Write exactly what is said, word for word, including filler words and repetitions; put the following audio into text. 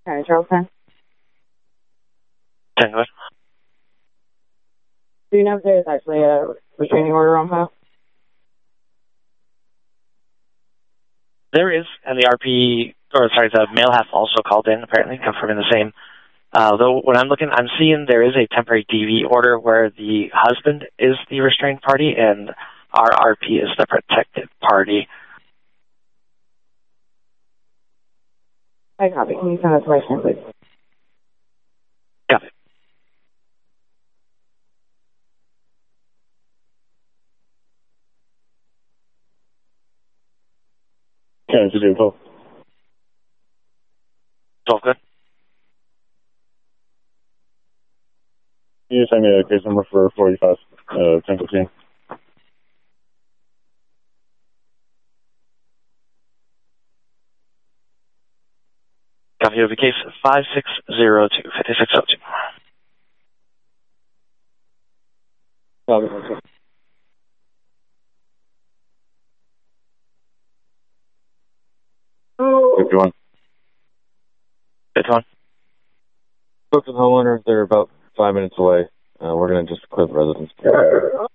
Okay, Charleston. ten, go ahead. Do you know if there's actually a restraining order on file? There is, and the R P, or sorry, the male has also called in, apparently, confirming the same. Uh, though when I'm looking, I'm seeing there is a temporary D V order where the husband is the restrained party and our R P is the protected party. I copy. Can you send that to my phone, please? Got it. Can you do twelve? twelve, good. Can you send me a case number for forty-five, uh, ten fifteen? Copy of the case five six zero two, five six zero two. Copy. fifty-one. fifty-one. Spoke to the homeowner. They're about five minutes away. Uh, we're going to just clear the residence.